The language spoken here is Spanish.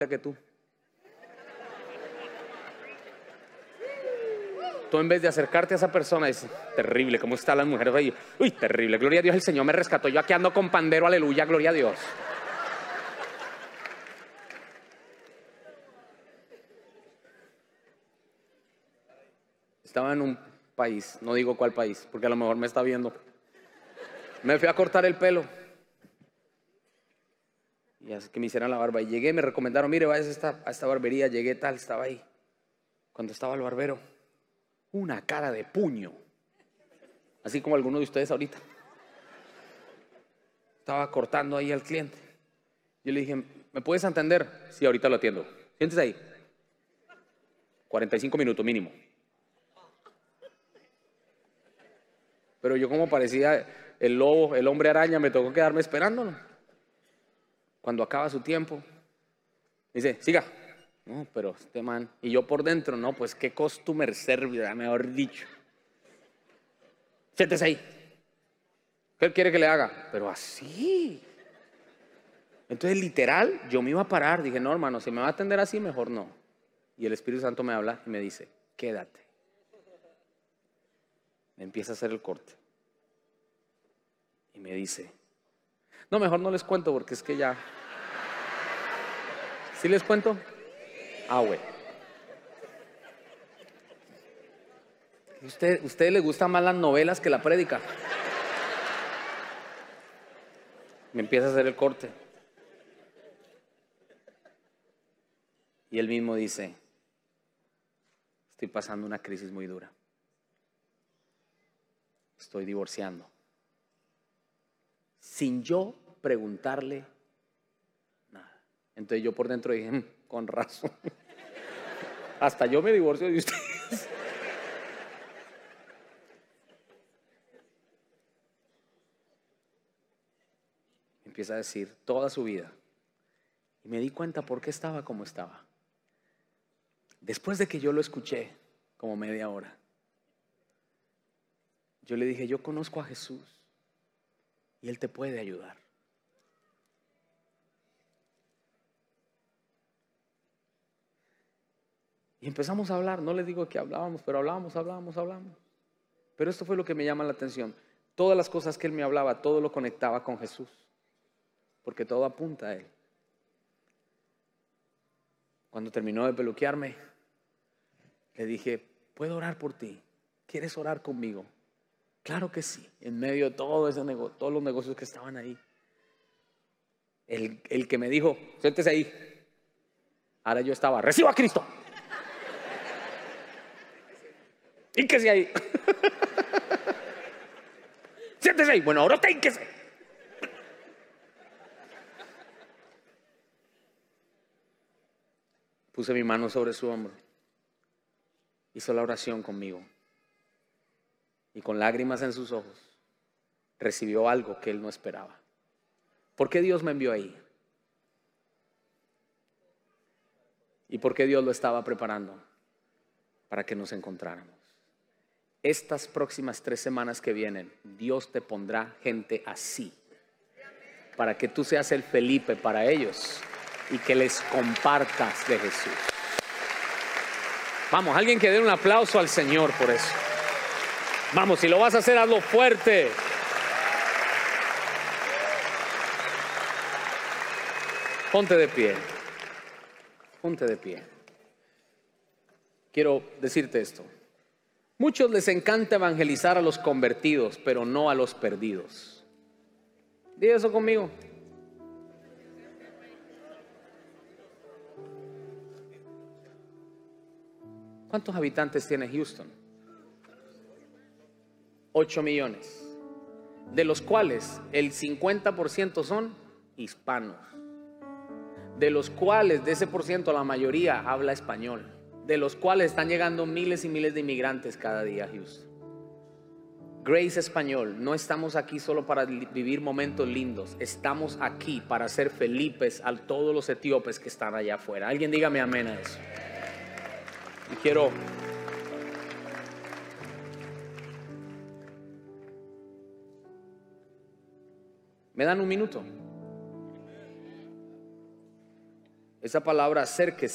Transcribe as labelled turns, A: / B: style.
A: que tú. Tú en vez de acercarte a esa persona dices, terrible, ¿cómo están las mujeres ahí? Uy, terrible, gloria a Dios, el Señor me rescató. Yo aquí ando con pandero, aleluya, gloria a Dios. Estaba en un país, no digo cuál país, porque a lo mejor me está viendo. Me fui a cortar el pelo. Y así que me hicieran la barba. Y llegué, me recomendaron, mire, vaya a esta barbería. Llegué tal, estaba ahí. Cuando estaba el barbero, una cara de puño. Así como alguno de ustedes ahorita. Estaba cortando ahí al cliente. Yo le dije, ¿me puedes atender? Sí, ahorita lo atiendo. Siéntese ahí. 45 minutos mínimo. Pero yo, como parecía el lobo, el hombre araña, me tocó quedarme esperándolo. Cuando acaba su tiempo, dice, siga. No, pero este man. Y yo por dentro, no, pues qué customer service, mejor dicho. Siéntese ahí. ¿Qué él quiere que le haga? Pero así. Entonces, literal, yo me iba a parar. Dije, no, hermano, si me va a atender así, mejor no. Y el Espíritu Santo me habla y me dice, quédate. Me empieza a hacer el corte. Y me dice, no, mejor no les cuento porque es que ya. ¿Sí les cuento? Ah, güey. ¿Ustedes les gustan más las novelas que la prédica? Me empieza a hacer el corte. Y él mismo dice, estoy pasando una crisis muy dura. Estoy divorciando. Sin yo preguntarle nada. Entonces yo por dentro dije, con razón. Hasta yo me divorcio de ustedes. Empieza a decir toda su vida. Y me di cuenta por qué estaba como estaba. Después de que yo lo escuché, como media hora, yo le dije, yo conozco a Jesús y Él te puede ayudar. Y empezamos a hablar, no les digo que hablábamos, pero hablábamos. Pero esto fue lo que me llama la atención. Todas las cosas que Él me hablaba, todo lo conectaba con Jesús, porque todo apunta a Él. Cuando terminó de peluquearme, le dije, ¿puedo orar por ti? ¿Quieres orar conmigo? Claro que sí. En medio de todo ese todos los negocios que estaban ahí, el que me dijo, siéntese ahí. Ahora yo estaba, reciba a Cristo. Hínquese ahí. Siéntese ahí. Bueno, ahora te hínquese. Puse mi mano sobre su hombro. Hizo la oración conmigo. Y con lágrimas en sus ojos, recibió algo que él no esperaba. ¿Por qué Dios me envió ahí? ¿Y por qué Dios lo estaba preparando? Para que nos encontráramos. Estas próximas 3 semanas que vienen, Dios te pondrá gente así, para que tú seas el Felipe para ellos y que les compartas de Jesús. Vamos, alguien que dé un aplauso al Señor por eso. Vamos, si lo vas a hacer, hazlo fuerte. Ponte de pie. Ponte de pie. Quiero decirte esto. Muchos les encanta evangelizar a los convertidos, pero no a los perdidos. Di eso conmigo. ¿Cuántos habitantes tiene Houston? 8 millones, de los cuales el 50% son hispanos, de los cuales de ese por ciento la mayoría habla español, de los cuales están llegando miles y miles de inmigrantes cada día a Houston. Grace Español, no estamos aquí solo para vivir momentos lindos, estamos aquí para ser Felipes a todos los etíopes que están allá afuera. Alguien dígame amén a eso. Y quiero ¿me dan un minuto? Esa palabra